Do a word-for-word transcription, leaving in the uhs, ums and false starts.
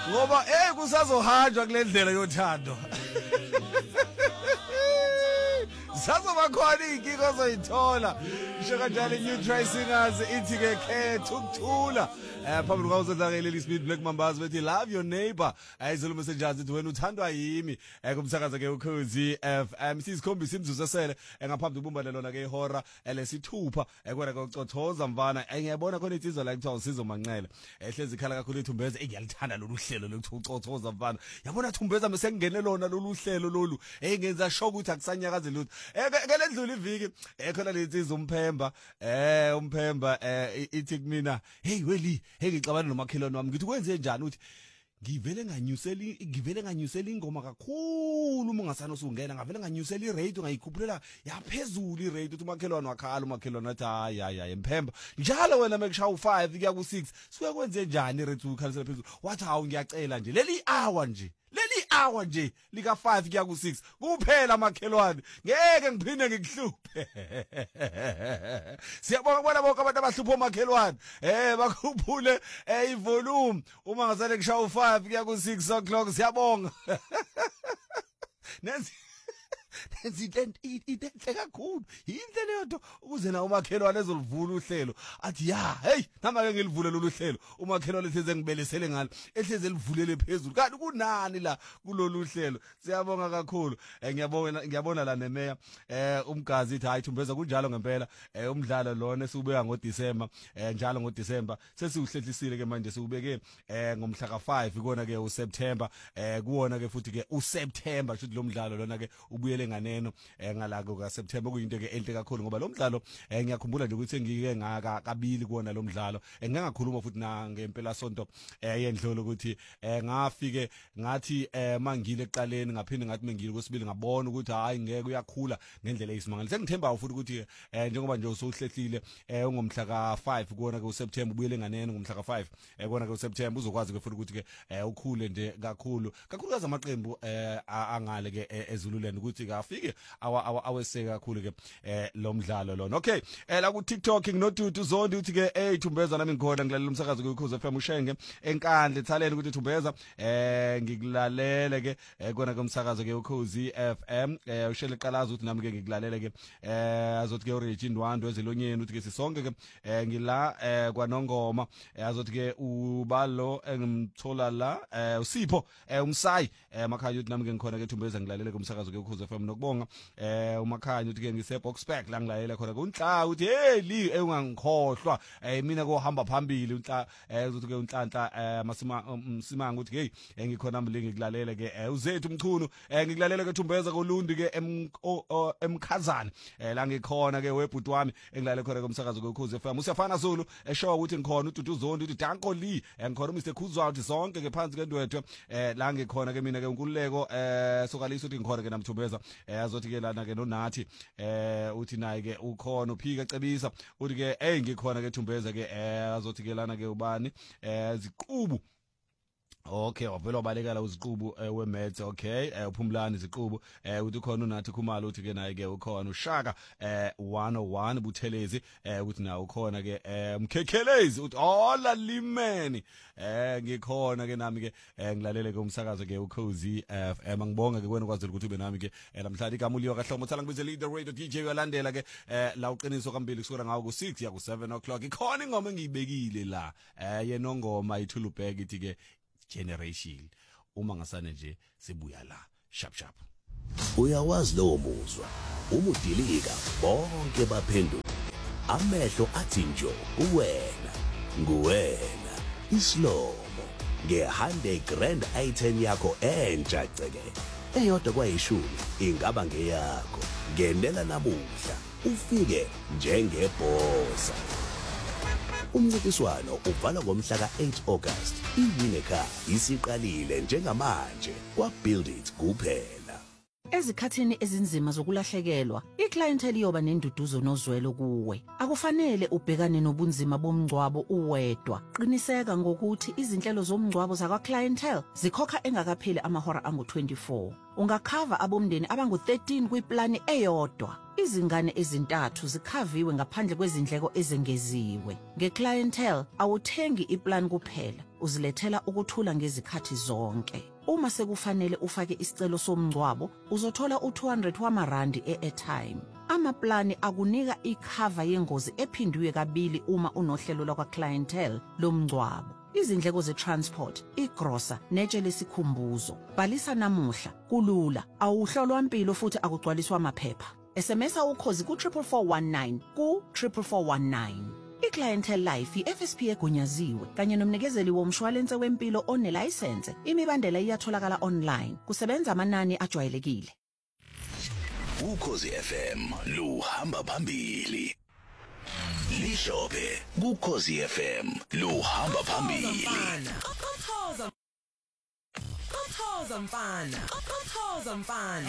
ngoba eh kusazohanjwa kule ndlela yothando. Sazoba khona inkinga ozoyithola. Isho kanjalo New Try Singers ithi ke khetha ukuthula. Eh phambili kwawuzodlakela ispeed Black Mambazi bethi love your neighbor. Ayizolo messages ithi wena uthandwa yimi. Eh kumsakaza ke ukhozi F M sisikhombisa imzuzu esele engaphambi kubumba lelona ke ihora elesithupha ekwena kokucothoza mfana. Ngiyabona khona insizwa la kuthiwa usizo manqele. Ehlezi ikhala kakhulu iThumbeza engiyalithanda lolu hlelo lokucothoza mfana. Yabona Thumbeza mase ngene lona lolu hlelo lolu engenza sho ukuthi akusanyakaze lutho. Ekele ndlula iviki ekhona lensizwa umphemba eh umphemba eh ithi kumina hey weli hey ngicabana nomakhelwane wami ngithi kwenze njani uthi ngivele nganyusela ngivele nganyusela ingoma kakhulu uma ngasana usungena ngavele nganyusela irate ngayikhuphula yaphezulu irate uthi umakhelwane wakhala umakhelwane athi hayi hayi emphemba njalo wena mekushawa five kuya ku six suke kwenze njani irate ukhalisela phezulu wathi hawu ngiyacela nje leli hour nje leli hour nje lika five kuya ku six kuphela makhelwane ngeke ngiphinde ngikuhluphe. Siyabonga bona bonke abantu abahlupha makhelwane eh bakhuphule eh ivolume uma ngasale kushawa five kuya ku six o'clock siyabonga. Nenzi Nenzinto intenhle kakhulu yinhle leyo nto ukuze na umakhelwane ezolivula uhlelo athi ya hey nama ke ngilivule lolu hlelo umakhelwane ehleze ngibelesele ngalo ehleze livulele phezulu kanti kunani la kulolu hlelo. Siyabonga kakhulu ngiyabona ngiyabona la nemeya eh umgazi ithi hayi Thumbeza kunjalo ngempela eh umdlalo lona esubeka ngo December eh njalo ngo December sesiuhlehlisile ke manje siubeke eh ngomhla ka five ikona ke uSeptember eh kuwona ke futhi ke uSeptember futhi lo mdlalo lona ke ubuyele nganeno ngalako ka September kuyinto ke enhle kakhulu ngoba lo mdlalo ngiyakhumbula nje ukuthi ngike ngaka kabili kuona lo mdlalo engangakhuluma futhi na ngempela sonto yendlolo ukuthi ngafike ngathi mangile ekuqaleni ngaphinde ngathi mengile kwesibili ngabona ukuthi hayi ngeke uyakhula ngendlela eyisimangalo sengithemba futhi ukuthi njengoba nje usohlehlile ungomhla ka five kuona ke uSeptember ubuyele nganeno ngomhla ka five kuona ke uSeptember uzokwazi ke futhi ukuthi ke ukhule nje kakhulu kakhulukazi amaqembu angale ke eZululand ukuthi afike awa aweseka kakhulu ke eh lo mdlalo lona. Okay eh la ku TikTok nginodudu Zondi uthi ke hey Thumbeza nami ngikhona ngilalela umsakazo ku Ukhozi F M ushenge enkandle thaleni ukuthi Thumbeza eh ngikulalele ke kona ke umsakazo ke Ukhozi F M eh ushele qalaza uthi nami ke ngikulalele ke eh azothi ke uReggie Ndwandwe ezilonyeni uthi ke sisonke ke eh ngila eh kwaNongoma azothi ke ubalo engimthola la eh uSipho eh umsayi eh makhaya uthi nami ke ngikhona ke Thumbeza ngilalele ke umsakazo ke Ukhozi F M nokubonga eh umakhanya uthi ke ngise Boxback la ngilalela khona kunhla uthi hey li engangikhohlwa eh mina kohamba phambili unhla eh uthi ke unhlanhla eh masima umsimanga uthi hey ngikhona mlingi ngikulalele ke uzethu umchunu eh ngikulalele ke Thumbeza koLundi ke emkhazana eh la ngikhona ke webhuti wami engilale khona komsakazo koKhozi F M usiyafana Zulu eshowa ukuthi ngikhona uDudu Zondi uthi Danko Lee ngikhona uMr Khuzwa uthi sonke ke phansi kwendwethu eh la ngikhona ke mina ke uNkululeko eh sokalisa uthi ngikhona ke namThumbeza eh azothi ke lana ke noNathi eh uthi naye ke ukhona uphika cebisa uthi ke hey ngikhona ke Thumbeza ke eh azothi ke lana ke ubani eh ziqubu. Okay wavela wabalekala uziqubu weMaths. Okay uphumlani iziqubu uthi khona uNathi Khumalo uthi ke naye ke ukhona uShaka eh one oh one Buthelezi uthi nawe ukhona ke Mkhekhelezi uthi hola limeni eh ngikhona ke nami ke ngilalele ke umsakazo ke Ukhozi F M ngibonga ke kwena kwazela ukuthi ube nami ke namhlanje ikamuliwa kaHlomo thala ngibizele the radio D J uyalandela ke la uqiniso kambili kusukela ngawo ku six ya ku seven o'clock ikhona ingoma engiyibekile la eh yenongoma ithulubhek ithi ke generation uma ngasane nje sibuya la sharp sharp. Uyawazi lo muzwa umudilika bonke baphenduka amehlo athi njo uwena nguwena islomo ngehande grand i ten yakho entsha ceke eyodwa kwayishumi ingaba ngeyakho ngenela namuhla ufike njengebhosa. Umncintiswano uvala ngomhla ka eight August. iWineka isiqalile njengamanje kwa Build It kuphela. Ezikhathini ezinzima zokulahlekelwa, iclientele iyoba nenduduzo nozwelo kuwe. Akufanele ubhekane nobunzima bomngcwabo uwedwa. Qiniseka ngokuthi izinhlelo zomngcwabo zakwa clientele zikhokha engakapheli amahora angu twenty-four. Ungakhava abomndeni abangu thirteen kwiplani eyodwa. Izingane ezintathu zikhaviwe ngaphandle kwezindleko ezengeziwe. Ngeclientele awuthengi iplan kuphela. uzilethela ukuthula ngezikhathi zonke. Uma sekufanele ufake isicelo somngcwabo, uzothola u two hundred wamarandi e-airtime. Amaplani akunika ikhava yengozi ephindwe kabili uma unohlelo lakwa clientele lomngcwabo. Izindleko ze-transport, igrosa, netshe lesikhumbuzo. Bhalisa namuhla, kulula, awuhlolwa impilo futhi akugcwaliswa amaphepha. S M S ukhozi ku triple four one nine ku triple four one nine. I-Clientele Life i-F S P egunyaziwe kanye nomnikezeli womshwalense wempilo onelayisense. Imibandela iyatholakala online. Kusebenza amanani ajwayelekile. Ukhozi F M luhamba phambili. Lishophe kuKhozi F M luhamba phambili. Kothoza mfana. Kothoza mfana.